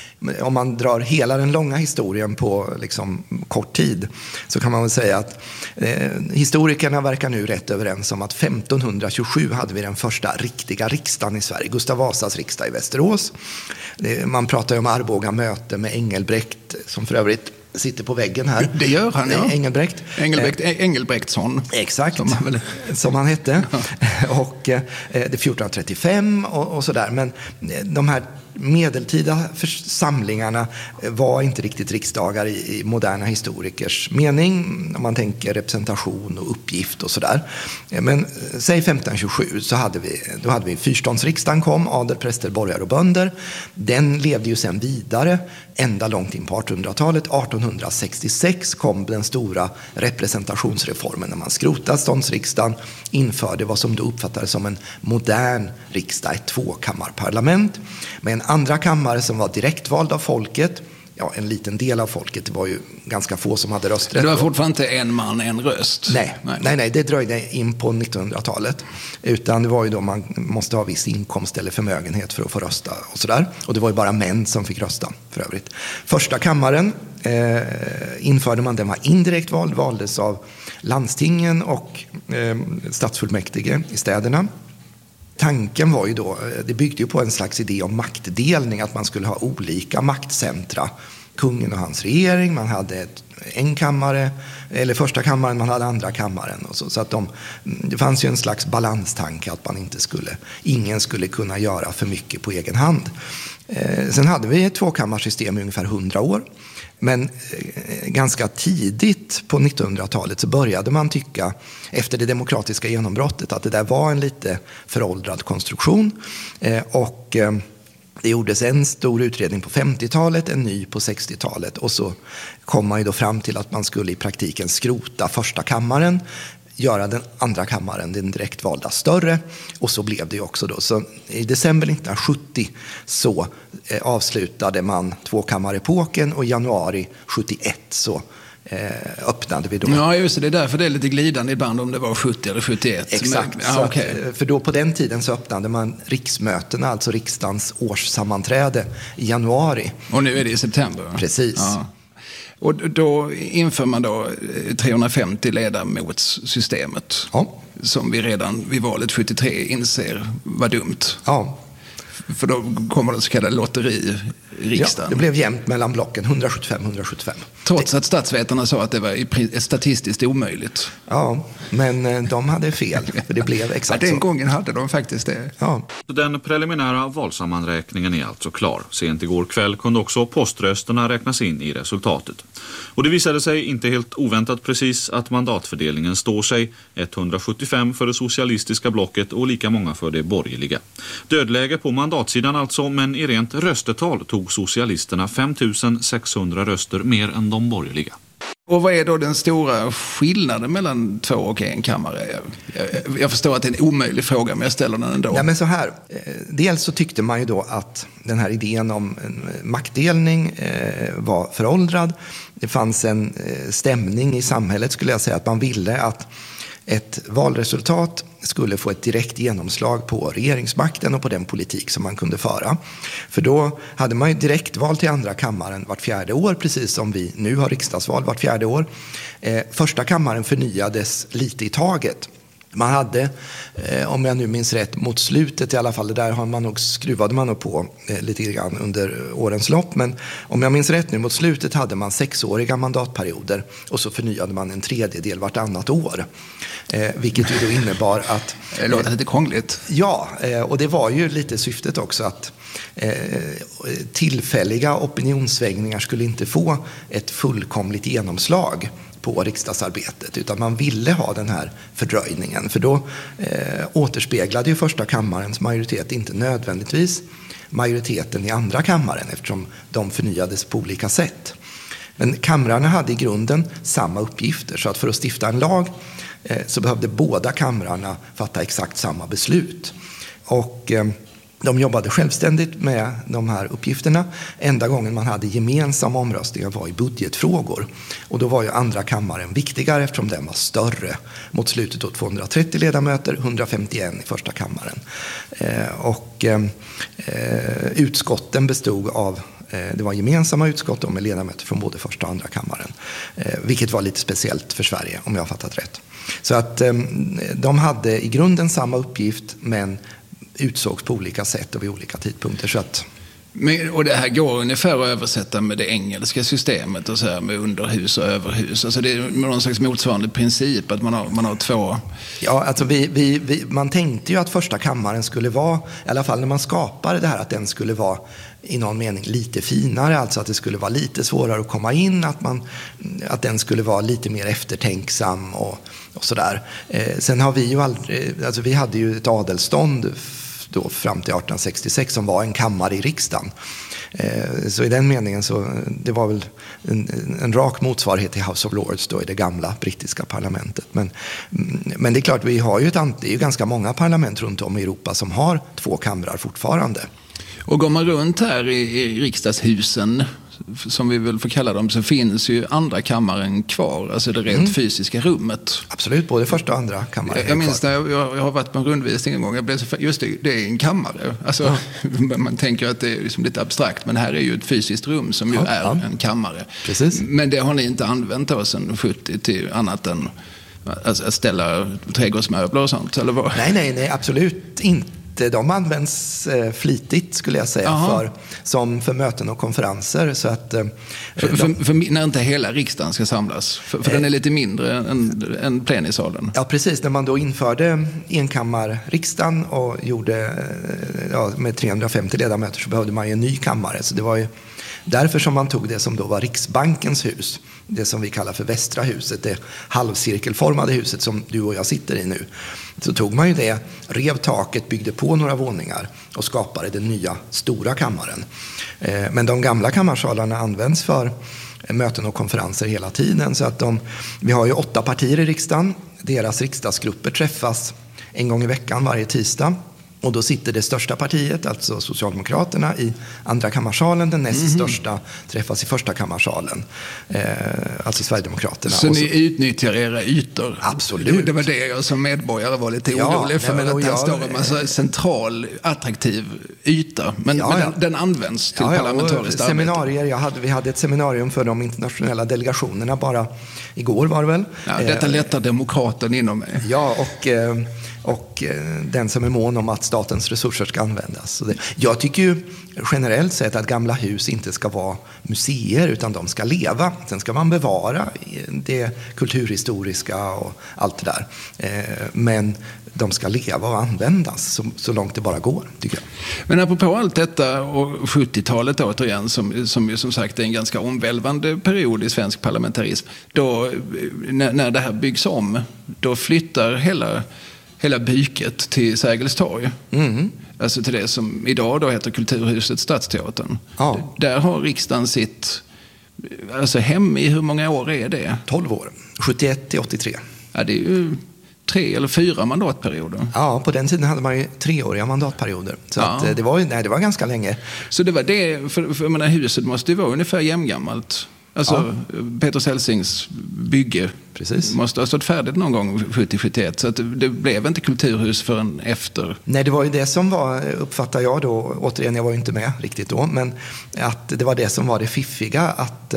Om man drar hela den långa historien på liksom kort tid, så kan man väl säga att eh, historikerna verkar nu rätt överens om att femtonhundratjugosju hade vi den första riktiga riksdagen i Sverige, Gustav Vasas riksdag i Västerås. Eh, man pratar ju om Arboga möte med Engelbrekt, som för övrigt sitter på väggen här. Det gör han, ja. Engelbrekt. Engelbrekt eh, Engelbrektsson. Exakt, som han, väl... som han hette. Och eh, det är fjortonhundratrettiofem och, och sådär. Men de här medeltida församlingarna var inte riktigt riksdagar i, i moderna historikers mening, om man tänker representation och uppgift och sådär. Men säg femtonhundratjugosju så hade vi, då hade vi fyrståndsriksdagen kom, adel, präster, borgare och bönder. Den levde ju sen vidare ända långt in på artonhundratalet. artonhundrasextiosex kom den stora representationsreformen när man skrotade ståndsriksdagen, införde vad som då uppfattades som en modern riksdag, ett tvåkammarparlament med en andra kammare som var direktvald av folket. Ja, en liten del av folket, det var ju ganska få som hade rösträtt. Det var fortfarande inte en man, en röst? Nej, nej, nej, nej det dröjde in på nittonhundratalet. Utan det var ju då man måste ha viss inkomst eller förmögenhet för att få rösta och sådär. Och det var ju bara män som fick rösta för övrigt. Första kammaren eh, införde man, den var indirekt vald, valdes av landstingen och eh, stadsfullmäktige i städerna. Tanken var ju då, det byggde ju på en slags idé om maktdelning, att man skulle ha olika maktcentra. Kungen och hans regering, man hade ett, en kammare, eller första kammaren, man hade andra kammaren. Och så, så att de, det fanns ju en slags balanstanke att man inte skulle, ingen skulle kunna göra för mycket på egen hand. Eh, sen hade vi ett tvåkammarsystem i ungefär hundra år. Men eh, ganska tidigt på nittonhundratalet så började man tycka, efter det demokratiska genombrottet, att det där var en lite föråldrad konstruktion. Eh, och eh, det gjordes en stor utredning på femtiotalet, en ny på sextiotalet. Och så kom man ju då fram till att man skulle i praktiken skrota första kammaren, göra den andra kammaren, den direktvalda, större. Och så blev det ju också då. Så i december nittonhundrasjuttio så eh, avslutade man tvåkammarepoken, och i januari sjuttioett så eh, öppnade vi då. Ja, just det. Det är därför det är lite glidande ibland om det var sjuttio eller sjuttioett. Exakt. Men, ja, okay. att, för då på den tiden så öppnade man riksmötena, alltså riksdagens årssammanträde, i januari. Och nu är det i september. Precis. Ja. Och då inför man då trehundrafemtio ledamotssystemet. Ja. Som vi redan vid valet sjuttiotre inser var dumt. Ja. För då kommer det så kallade lotteri, riksdagen. Ja, det blev jämnt mellan blocken, hundrasjuttiofem hundrasjuttiofem. Trots att statsvetarna sa att det var statistiskt omöjligt. Ja, men de hade fel, för det blev exakt ja, den så. gången hade de faktiskt det. Ja. Den preliminära valsammanräkningen är alltså klar. Sent igår kväll kunde också poströsterna räknas in i resultatet. Och det visade sig inte helt oväntat precis att mandatfördelningen står sig. etthundrasjuttiofem för det socialistiska blocket och lika många för det borgerliga. Dödläge på mandatsidan alltså, men i rent röstetal tog socialisterna fem tusen sexhundra röster mer än de borgerliga. Och vad är då den stora skillnaden mellan två och en kammare? Jag, jag, jag förstår att det är en omöjlig fråga, men jag ställer den ändå. Ja, men så här. Dels så tyckte man ju då att den här idén om en maktdelning eh, var föråldrad. Det fanns en eh, stämning i samhället, skulle jag säga, att man ville att ett valresultat skulle få ett direkt genomslag på regeringsmakten och på den politik som man kunde föra. För då hade man ju direktval till andra kammaren vart fjärde år, precis som vi nu har riksdagsval vart fjärde år. Eh, första kammaren förnyades lite i taget. Man hade, eh, om jag nu minns rätt, mot slutet i alla fall, det där har man nog, skruvade man nog på eh, lite grann under årens lopp. Men om jag minns rätt nu, mot slutet hade man sexåriga mandatperioder och så förnyade man en tredjedel vartannat år. Eh, vilket ju då innebar att... Det låter lite krångligt. Ja, eh, och det var ju lite syftet också att eh, tillfälliga opinionssvängningar skulle inte få ett fullkomligt genomslag på riksdagsarbetet, utan man ville ha den här fördröjningen, för då eh, återspeglade ju första kammarens majoritet inte nödvändigtvis majoriteten i andra kammaren, eftersom de förnyades på olika sätt. Men kamrarna hade i grunden samma uppgifter, så att för att stifta en lag eh, så behövde båda kamrarna fatta exakt samma beslut. Och eh, de jobbade självständigt med de här uppgifterna. Enda gången man hade gemensamma omröstningar var i budgetfrågor. Och då var ju andra kammaren viktigare eftersom den var större. Mot slutet då tvåhundratrettio ledamöter, hundrafemtioen i första kammaren. Eh, och eh, utskotten bestod av, eh, det var gemensamma utskott med ledamöter från både första och andra kammaren. Eh, vilket var lite speciellt för Sverige, om jag har fattat rätt. Så att eh, de hade i grunden samma uppgift, men utsågs på olika sätt och vid olika tidpunkter. Så att... Men, och det här går ungefär att översätta med det engelska systemet och så här, med underhus och överhus. Alltså det är någon slags motsvarande princip att man har, man har två... Ja, alltså vi, vi, vi, man tänkte ju att första kammaren skulle vara, i alla fall när man skapade det här, att den skulle vara i någon mening lite finare, alltså att det skulle vara lite svårare att komma in, att, man, att den skulle vara lite mer eftertänksam och, och sådär. Eh, sen har vi ju aldrig, alltså vi hade ju ett adelstånd då fram till arton sextiosex som var en kammare i riksdagen. Eh, så i den meningen så det var väl en, en rak motsvarighet till House of Lords då i det gamla brittiska parlamentet. Men, men det är klart, vi har ju ett, det är ju ganska många parlament runt om i Europa som har två kamrar fortfarande. Och går man runt här i, i riksdagshusen, som vi väl får kalla dem, så finns ju andra kammaren kvar, alltså det rent mm. fysiska rummet. Absolut, både första och andra kammaren. Jag, jag minns när jag, jag har varit på en rundvisning en gång, jag blev så, just det, det är en kammare. Alltså, ja. Man tänker att det är liksom lite abstrakt, men här är ju ett fysiskt rum som ju ja, är ja. en kammare. Precis. Men det har ni inte använt då sedan sjuttio till annat än att ställa trädgårdsmöbler och sånt, eller vad? Nej, nej, nej, absolut inte. De används eh, flitigt, skulle jag säga, för, som för möten och konferenser. Så att, eh, för, de... för, för när inte hela riksdagen ska samlas, för, för eh, den är lite mindre än, än plenisalen. Ja, precis. När man då införde enkammarriksdagen och gjorde ja, med trehundrafemtio ledamöter, så behövde man ju en ny kammare. Så det var ju därför som man tog det som då var Riksbankens hus. Det som vi kallar för Västra huset, det halvcirkelformade huset som du och jag sitter i nu. Så tog man ju det, rev taket, byggde på några våningar och skapade den nya stora kammaren. Men de gamla kammarsalarna används för möten och konferenser hela tiden. Så att de, vi har ju åtta partier i riksdagen. Deras riksdagsgrupper träffas en gång i veckan varje tisdag. Och då sitter det största partiet, alltså Socialdemokraterna, i andra kammarsalen. Den näst mm. största träffas i första kammarsalen, eh, alltså Sverigedemokraterna. Så, och så ni utnyttjar era ytor? Absolut. Det, det var det jag som medborgare var lite ja, orolig för. Nej, men, att det står en massa central, attraktiv yta. Men, ja, men den, ja. den används till ja, ja, parlamentariskt arbete. Seminarier, jag hade, vi hade ett seminarium för de internationella delegationerna bara igår var det väl. Ja, detta lättar demokraten inom mig. Ja, och... Eh, Och och den som är mån om att statens resurser ska användas. Så det, jag tycker ju generellt sett att gamla hus inte ska vara museer utan de ska leva. Sen ska man bevara det kulturhistoriska och allt det där. Men de ska leva och användas så, så långt det bara går, tycker jag. Men apropå allt detta och sjuttiotalet återigen, som, som ju som sagt är en ganska omvälvande period i svensk parlamentarism, då när, när det här byggs om, då flyttar hela, hela byket till Sergels torg. Mm. Alltså till det som idag då heter Kulturhuset Stadsteatern. Ja. Där har riksdagen sitt alltså hem i hur många år är det? tolv år, sjuttioett till åttiotre. Ja, det är ju tre eller fyra mandatperioder. Ja, på den tiden hade man ju treåriga mandatperioder. Så ja. att det, var, nej, det var ganska länge. Så det var det, för, för jag menar, huset måste ju vara ungefär jämngammalt. Alltså ja. Peter Celsings bygge Precis. måste ha stått färdigt någon gång sjuttio sjuttioett. Så att det blev inte kulturhus förrän efter. Nej, det var ju det som var, uppfattar jag då, återigen jag var ju inte med riktigt då, men att det var det som var det fiffiga, att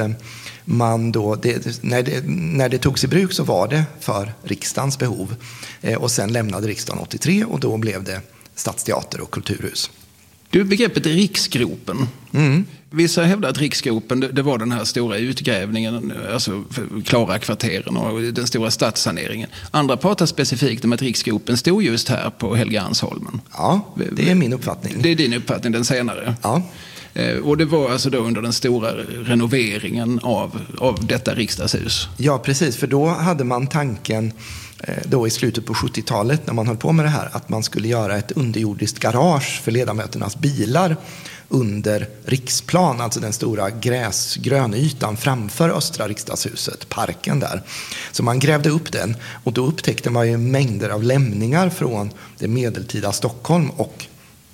man då, det, när, det, när det togs i bruk så var det för riksdagens behov. Eh, och sen lämnade riksdagen åttiotre och då blev det stadsteater och kulturhus. Du, begreppet Riksgropen. Mm. Vissa hävdar att Riksgropen, det, det var den här stora utgrävningen, alltså Klara-kvarteren och den stora stadssaneringen. Andra pratar specifikt om att Riksgropen stod just här på Helgeandsholmen. Ja, det är min uppfattning. Det är din uppfattning, den senare. Ja. Och det var alltså då under den stora renoveringen av, av detta riksdagshus. Ja, precis. För då hade man tanken då i slutet på sjuttiotalet när man höll på med det här att man skulle göra ett underjordiskt garage för ledamöternas bilar under Riksplan, alltså den stora gräs, grönytan framför Östra riksdagshuset, parken där. Så man grävde upp den och då upptäckte man ju mängder av lämningar från det medeltida Stockholm och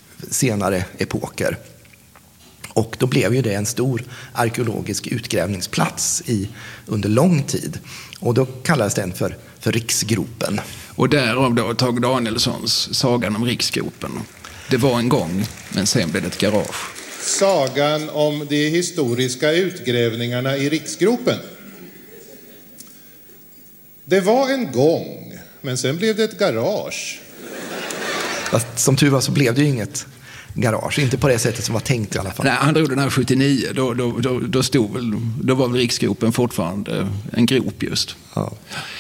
senare epoker. Och då blev ju det en stor arkeologisk utgrävningsplats i, under lång tid. Och då kallades den för, för Riksgropen. Och därav då Tage Danielssons Sagan om Riksgropen. Det var en gång, men sen blev det ett garage. Sagan om de historiska utgrävningarna i Riksgropen. Det var en gång, men sen blev det ett garage. Fast som tur var så blev det ju inget garage, inte på det sättet som var tänkt i alla fall. Nej, han drog den här sjuttionio, då, då, då, då, stod väl, då var väl Riksgropen fortfarande en grop just. Ja.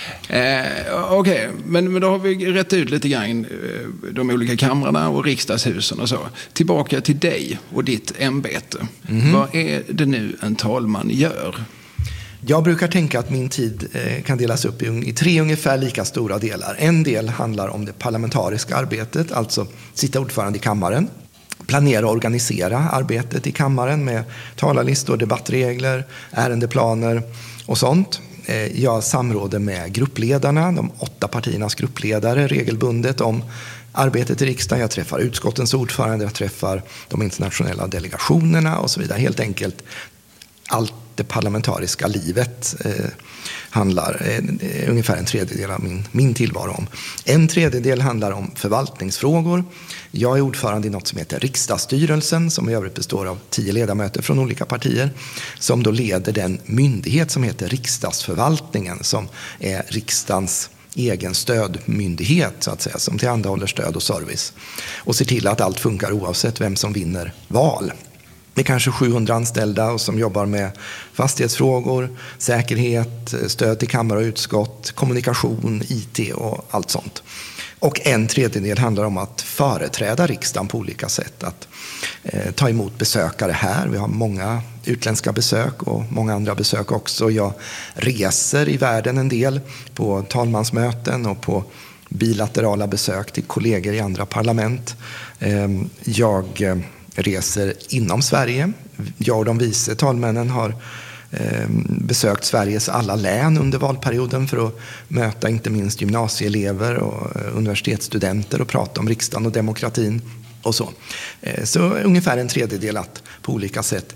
Eh, Okej, okay. men, men då har vi rätt ut lite grann de olika kamrarna och riksdagshusen och så. Tillbaka till dig och ditt ämbete. Mm-hmm. Vad är det nu en talman gör? Jag brukar tänka att min tid eh, kan delas upp i, i tre ungefär lika stora delar. En del handlar om det parlamentariska arbetet, alltså sitta ordförande i kammaren. Planera och organisera arbetet i kammaren med talarlistor, debattregler, ärendeplaner och sånt. Jag samråder med gruppledarna, de åtta partiernas gruppledare regelbundet om arbetet i riksdagen. Jag träffar utskottens ordförande, jag träffar de internationella delegationerna och så vidare. Helt enkelt allt det parlamentariska livet eh, handlar eh, ungefär en tredjedel av min, min tillvaro om. En tredjedel handlar om förvaltningsfrågor. Jag är ordförande i något som heter Riksdagsstyrelsen, som i övrigt består av tio ledamöter från olika partier, som då leder den myndighet som heter Riksdagsförvaltningen, som är riksdagens egen stödmyndighet så att säga, som tillhandahåller stöd och service och ser till att allt funkar oavsett vem som vinner val. Det är kanske sjuhundra anställda och som jobbar med fastighetsfrågor, säkerhet, stöd till kammare och utskott, kommunikation, I T och allt sånt. Och en tredjedel handlar om att företräda riksdagen på olika sätt. Att eh, ta emot besökare här. Vi har många utländska besök och många andra besök också. Jag reser i världen en del på talmansmöten och på bilaterala besök till kollegor i andra parlament. Eh, jag... Eh, reser inom Sverige. Jag och de vice talmännen har eh, besökt Sveriges alla län under valperioden för att möta inte minst gymnasieelever och universitetsstudenter och prata om riksdagen och demokratin och så. Eh, så ungefär en tredjedel att på olika sätt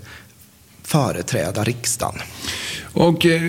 företräda riksdagen. Och eh,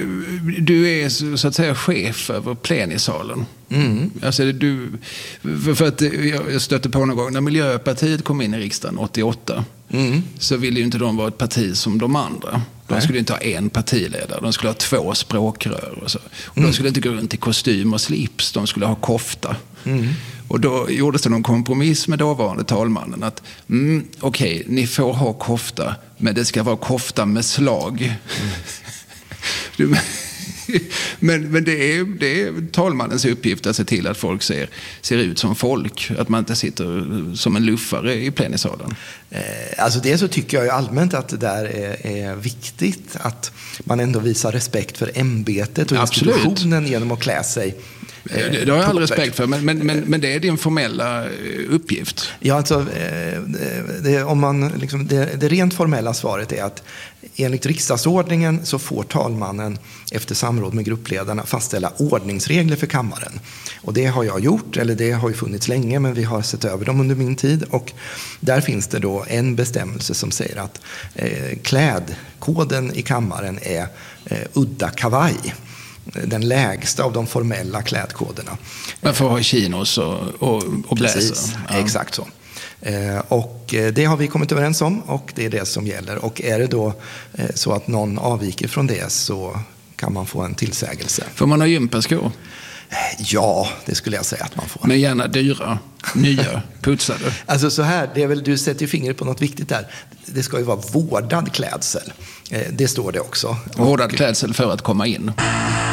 du är så att säga chef över plenisalen. Mm. Alltså, du, för, för att jag stötte på någon gång när Miljöpartiet kom in i riksdagen åttioåtta mm. så ville ju inte de vara ett parti som de andra. De skulle inte ha en partiledare, de skulle ha två språkrör och så. Och mm. de skulle inte gå runt i kostym och slips, de skulle ha kofta. Mm. Och då gjordes det någon kompromiss med dåvarande talmannen att mm, okej, okay, ni får ha kofta, men det ska vara kofta med slag. Mm. Men, men det, är, det är talmannens uppgift att se till att folk ser, ser ut som folk. Att man inte sitter som en luffare i plenisalen. Eh, alltså det så tycker jag ju allmänt att det där är, är viktigt. Att man ändå visar respekt för ämbetet och Absolut. institutionen genom att klä sig. Eh, det, det har jag all respekt för, men, men, men, men det är din formella uppgift. Ja, alltså eh, det, om man, liksom, det, det rent formella svaret är att enligt riksdagsordningen så får talmannen efter samråd med gruppledarna fastställa ordningsregler för kammaren. Och det har jag gjort, eller det har ju funnits länge, men vi har sett över dem under min tid. Och där finns det då en bestämmelse som säger att eh, klädkoden i kammaren är eh, udda kavaj. Den lägsta av de formella klädkoderna. Man får ha chinos och, och, och bläser. Precis, ja. Exakt så. Eh, och det har vi kommit överens om och det är det som gäller. Och är det då eh, så att någon avviker från det så kan man få en tillsägelse. Får man ha gympaskor? Ja, det skulle jag säga att man får. Men gärna dyra, nya, putsade. Alltså så här, det är väl, du sätter ju fingret på något viktigt där. Det ska ju vara vårdad klädsel. Eh, det står det också. Vårdad klädsel för att komma in.